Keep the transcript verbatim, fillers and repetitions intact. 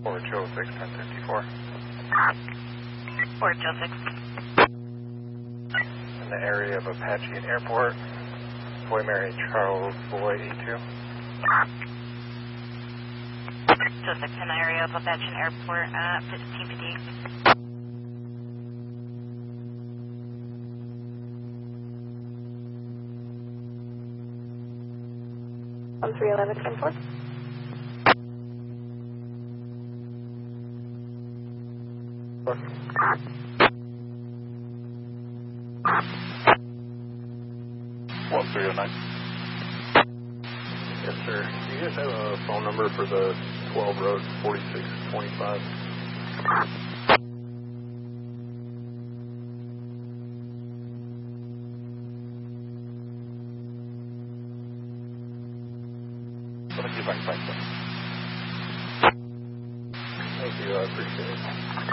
Fort Joe six ten fifty-four. Fort Joe six. In the area of Apache Airport, Boy Mary Charles Boy E two. Joe six in the area of Apache Airport at fifteen fifty-eight. one three eleven ten four. one three oh nine. Yes, sir. Do you guys have a phone number for the twelve road forty-six twenty-five? Let me see if I can find some. Thank you. I appreciate it.